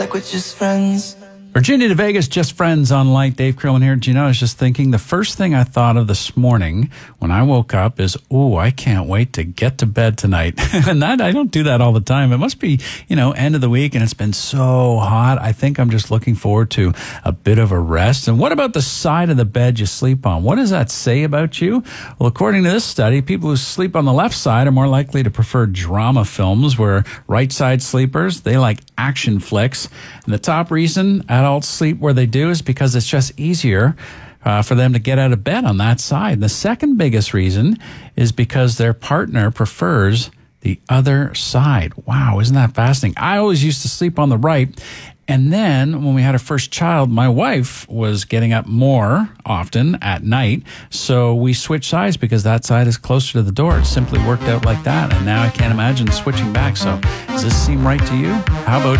like we're just friends. Virginia to Vegas, just friends on Light. Dave Krillman here. Do you know, I was just thinking, the first thing I thought of this morning when I woke up is, I can't wait to get to bed tonight. And I don't do that all the time. It must be, end of the week and it's been so hot. I think I'm just looking forward to a bit of a rest. And what about the side of the bed you sleep on? What does that say about you? Well, according to this study, people who sleep on the left side are more likely to prefer drama films, where right side sleepers, they like action flicks. And the top reason adults sleep where they do is because it's just easier for them to get out of bed on that side. The second biggest reason is because their partner prefers the other side. Wow, isn't that fascinating? I always used to sleep on the right. And then when we had our first child, my wife was getting up more often at night. So we switched sides because that side is closer to the door. It simply worked out like that. And now I can't imagine switching back. So does this seem right to you? How about